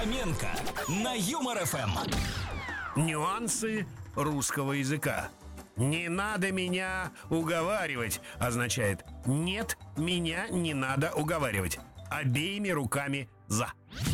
Фоменко на Юмор ФМ. Нюансы русского языка. «Не надо меня уговаривать» означает «нет, меня не надо уговаривать». Обеими руками «за».